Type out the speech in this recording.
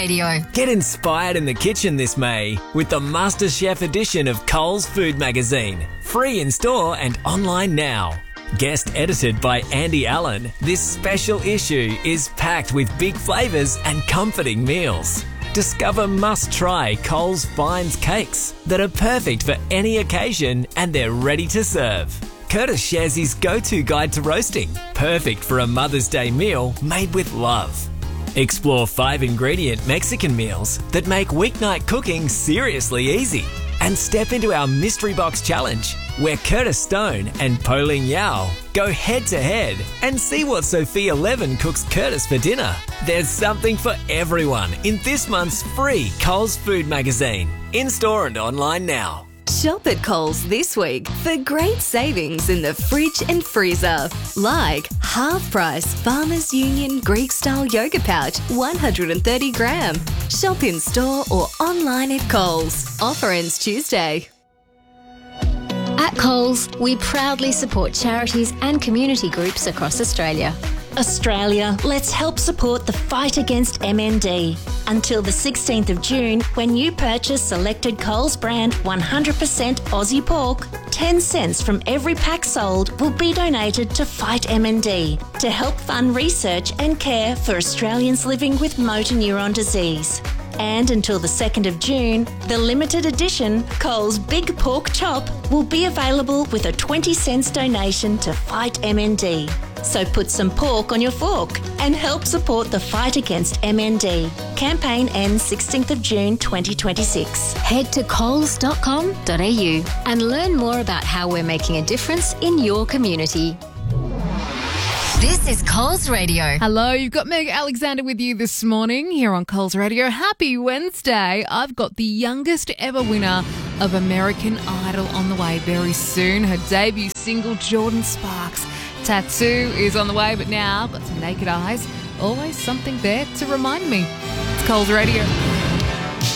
Radio. Get inspired in the kitchen this May with the MasterChef edition of Coles Food Magazine. Free in store and online now. Guest edited by Andy Allen, this special issue is packed with big flavours and comforting meals. Discover must-try Coles Finds cakes that are perfect for any occasion and they're ready to serve. Curtis shares his go-to guide to roasting, perfect for a Mother's Day meal made with love. Explore 5-ingredient Mexican meals that make weeknight cooking seriously easy. And step into our Mystery Box Challenge, where Curtis Stone and Pauline Yao go head-to-head and see what Sophia Levin cooks Curtis for dinner. There's something for everyone in this month's free Coles Food Magazine. In-store and online now. Shop at Coles this week for great savings in the fridge and freezer. Like half-price Farmers Union Greek-style yogurt pouch, 130 gram. Shop in store or online at Coles. Offer ends Tuesday. At Coles, we proudly support charities and community groups across Australia. Australia, let's help support the fight against MND. Until the 16th of June, when you purchase selected Coles brand 100% Aussie pork, 10 cents from every pack sold will be donated to Fight MND to help fund research and care for Australians living with motor neuron disease. And until the 2nd of June, the limited edition Coles Big Pork Chop will be available with a 20 cents donation to Fight MND. So put some pork on your fork and help support the fight against MND. Campaign ends 16th of June 2026. Head to coles.com.au and learn more about how we're making a difference in your community. This is Coles Radio. Hello, you've got Meg Alexander with you this morning here on Coles Radio. Happy Wednesday. I've got the youngest ever winner of American Idol on the way very soon. Her debut single, Jordan Sparks. Tattoo is on the way, but now I've got some naked eyes. Always something there to remind me. It's Coles Radio.